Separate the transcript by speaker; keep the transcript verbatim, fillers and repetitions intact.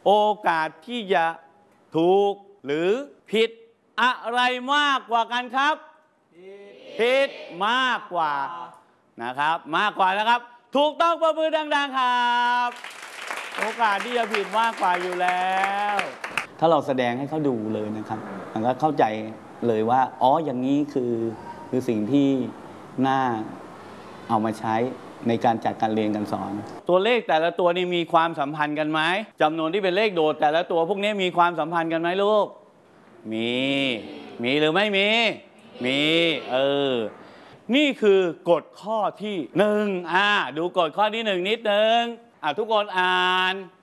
Speaker 1: โอกาสที่จะถูกหรือผิดอะไรมากกว่ากันครับผิดมากกว่านะครับมากกว่านะครับถูกต้องประมือดังๆครับโอกาสที่จะผิดมากกว่าอยู่แล้วถ้าเราแสดงให้เขาดูเลยนะครับมันก็เข้าใจเลยว่าอ๋ออย่างนี้คือคือสิ่งที่น่าเอามาใช้ในการจัดการเรียนการสอนตัวเลขแต่ละตัวนี้มีความสัมพันธ์กันไหมจำนวนที่เป็นเลขโดดแต่ละตัวพวกนี้มีความสัมพันธ์กันไหมลูกมีมีหรือไม่มีมีเออนี่คือกฎข้อที่หนึ่งอ่าดูกฎข้อที่หนึ่งนิดนึงอ่ะทุกคนอ่าน